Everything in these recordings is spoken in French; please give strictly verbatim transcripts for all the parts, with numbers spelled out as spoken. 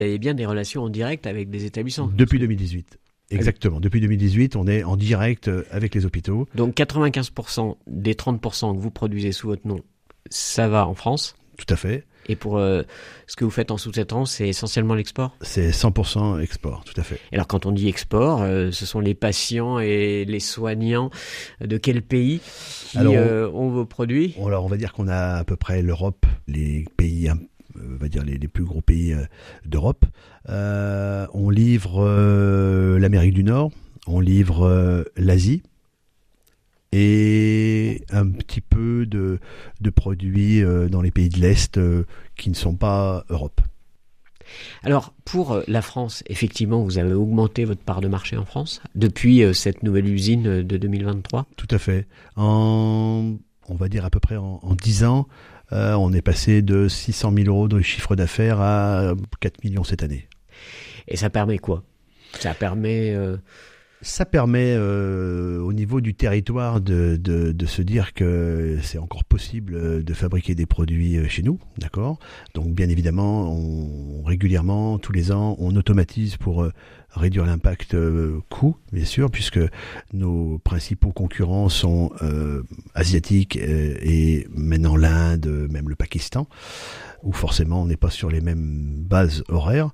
Vous avez bien des relations en direct avec des établissements. Depuis deux mille dix-huit. Exactement. Depuis deux mille dix-huit, on est en direct avec les hôpitaux. Donc quatre-vingt-quinze pour cent des trente pour cent que vous produisez sous votre nom, ça va en France. Tout à fait. Et pour euh, ce que vous faites en sous-traitance, c'est essentiellement l'export ? C'est cent pour cent export, tout à fait. Et alors quand on dit export, euh, ce sont les patients et les soignants de quel pays qui alors, euh, ont vos produits ? Alors on va dire qu'on a à peu près l'Europe, les pays euh, on va dire les, les plus gros pays euh, d'Europe. Euh, on livre euh, l'Amérique du Nord, on livre euh, l'Asie et un petit peu de, de produits euh, dans les pays de l'Est euh, qui ne sont pas Europe. Alors, pour la France, effectivement, vous avez augmenté votre part de marché en France depuis euh, cette nouvelle usine de deux mille vingt-trois ? Tout à fait. En, on va dire à peu près en, en dix ans, Euh, on est passé de six cent mille euros de chiffre d'affaires à quatre millions cette année. Et ça permet quoi ? Ça permet... Euh... Ça permet euh, au niveau du territoire de, de, de se dire que c'est encore possible de fabriquer des produits chez nous, d'accord ? Donc bien évidemment, on, régulièrement, tous les ans, on automatise pour euh, réduire l'impact euh, coût, bien sûr, puisque nos principaux concurrents sont euh, asiatiques euh, et maintenant l'Inde, même le Pakistan, où forcément on n'est pas sur les mêmes bases horaires.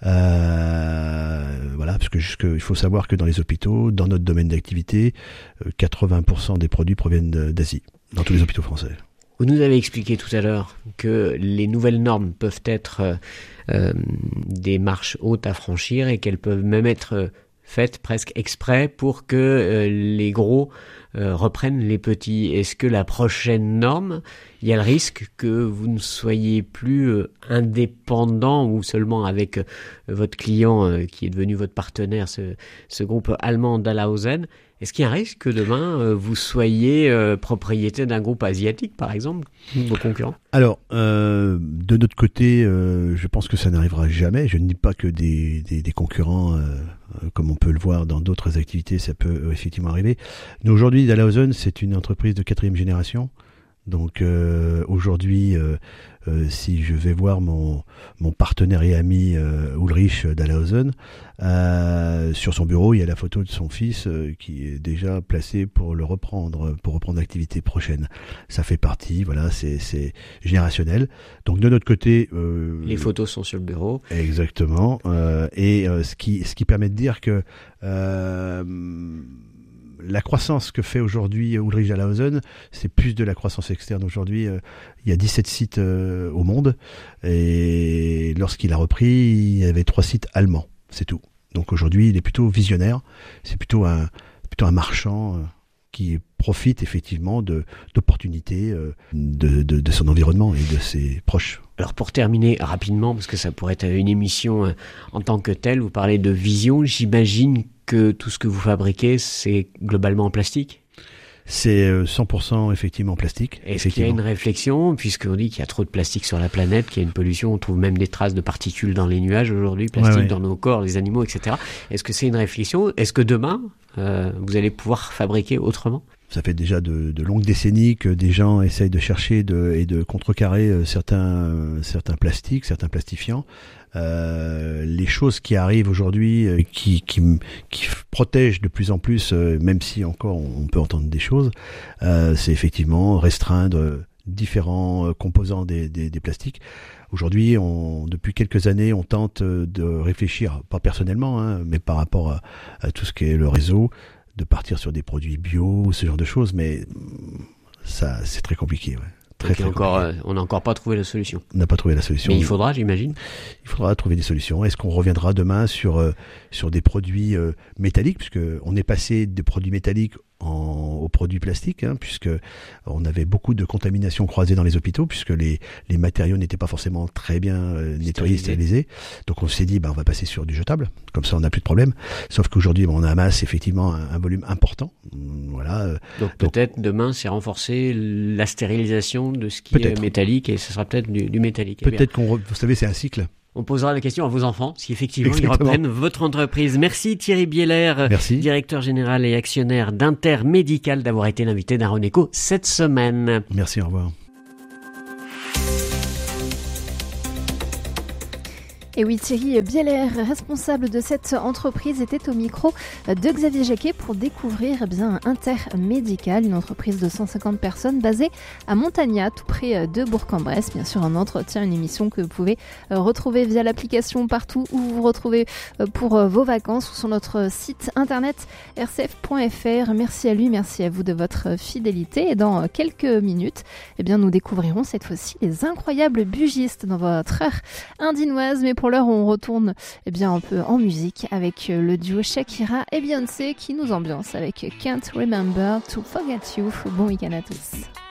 Euh, voilà, parce que jusque, il faut savoir que dans les hôpitaux, dans notre domaine d'activité, quatre-vingts pour cent des produits proviennent d'Asie, dans tous les hôpitaux français. Vous nous avez expliqué tout à l'heure que les nouvelles normes peuvent être euh, des marches hautes à franchir et qu'elles peuvent même être faites presque exprès pour que euh, les gros euh, reprennent les petits. Est-ce que la prochaine norme, il y a le risque que vous ne soyez plus euh, indépendant ou seulement avec euh, votre client euh, qui est devenu votre partenaire, ce, ce groupe allemand Dahlhausen ? Est-ce qu'il y a un risque que demain, euh, vous soyez euh, propriétaire d'un groupe asiatique, par exemple, vos concurrents ? Alors, euh, de notre côté, euh, je pense que ça n'arrivera jamais. Je ne dis pas que des, des, des concurrents, euh, comme on peut le voir dans d'autres activités, ça peut euh, effectivement arriver. Nous, aujourd'hui, Dahlhausen, c'est une entreprise de quatrième génération. Donc euh, aujourd'hui, euh, euh, si je vais voir mon, mon partenaire et ami euh, Ulrich Dahlhausen, euh, sur son bureau, il y a la photo de son fils euh, qui est déjà placé pour le reprendre, pour reprendre l'activité prochaine. Ça fait partie, voilà, c'est, c'est générationnel. Donc de notre côté... Euh, les photos sont sur le bureau. Exactement. Euh, et euh, ce, qui, ce qui permet de dire que... Euh, la croissance que fait aujourd'hui Ulrich Dahlhausen, c'est plus de la croissance externe. Aujourd'hui, euh, il y a dix-sept sites euh, au monde. Et lorsqu'il a repris, il y avait trois sites allemands. C'est tout. Donc aujourd'hui, il est plutôt visionnaire. C'est plutôt un, plutôt un marchand euh, qui profite effectivement de, d'opportunités euh, de, de, de son environnement et de ses proches. Alors pour terminer rapidement, parce que ça pourrait être une émission euh, en tant que telle, vous parlez de vision, j'imagine que tout ce que vous fabriquez, c'est globalement en plastique ? C'est cent pour cent effectivement plastique. Est-ce qu'il y a une réflexion, puisqu'on dit qu'il y a trop de plastique sur la planète, qu'il y a une pollution, on trouve même des traces de particules dans les nuages aujourd'hui, plastique ouais, ouais. dans nos corps, les animaux, et cetera. Est-ce que c'est une réflexion ? Est-ce que demain, euh, vous allez pouvoir fabriquer autrement ? Ça fait déjà de, de longues décennies que des gens essayent de chercher de, et de contrecarrer certains, certains plastiques, certains plastifiants. Euh, les choses qui arrivent aujourd'hui, euh, qui, qui, qui protègent de plus en plus, euh, même si encore on peut entendre des choses, euh, c'est effectivement restreindre différents euh, composants des, des, des plastiques. Aujourd'hui, on, depuis quelques années, on tente de réfléchir, pas personnellement, hein, mais par rapport à, à tout ce qui est le réseau, de partir sur des produits bio, ce genre de choses, mais ça, c'est très compliqué. Ouais. Très, très encore, euh, on n'a encore pas trouvé la solution. On n'a pas trouvé la solution. Mais il faudra, j'imagine. Il faudra trouver des solutions. Est-ce qu'on reviendra demain sur euh, sur des produits euh, métalliques, puisque on est passé des produits métalliques en, aux produits plastiques, hein, puisque on avait beaucoup de contamination croisée dans les hôpitaux, puisque les les matériaux n'étaient pas forcément très bien euh, nettoyés, stérilisés. Donc on s'est dit, bah on va passer sur du jetable, comme ça on n'a plus de problème. Sauf qu'aujourd'hui, bah, on amasse effectivement un, un volume important. Voilà. Donc, donc peut-être demain, c'est renforcer la stérilisation de ce qui peut-être. est métallique, et ce sera peut-être du, du métallique. Peut-être qu'on, re... vous savez, c'est un cycle. On posera la question à vos enfants, si effectivement Exactement. Ils reprennent votre entreprise. Merci Thierry Bieler, Merci. directeur général et actionnaire d'Intermédical, d'avoir été l'invité d'Aaron Eco cette semaine. Merci, au revoir. Et oui, Thierry Bieler, responsable de cette entreprise, était au micro de Xavier Jacquet pour découvrir eh bien, Intermédical, une entreprise de cent cinquante personnes basée à Montagnat, tout près de Bourg-en-Bresse. Bien sûr, un entretien, une émission que vous pouvez retrouver via l'application partout où vous vous retrouvez pour vos vacances ou sur notre site internet r c f point f r. Merci à lui, merci à vous de votre fidélité. Et dans quelques minutes, eh bien, nous découvrirons cette fois-ci les incroyables bugistes dans votre heure indinoise. Mais pour l'heure, on retourne eh bien, un peu en musique avec le duo Shakira et Beyoncé qui nous ambiance avec Can't Remember to Forget You. Bon week-end à tous.